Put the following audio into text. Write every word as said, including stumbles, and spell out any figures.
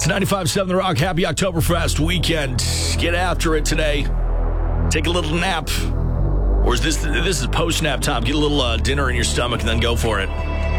It's ninety-five point seven The Rock. Happy Oktoberfest weekend. Get after it today. Take a little nap. Or is this this is post-nap time? Get a little uh, dinner in your stomach and then go for it.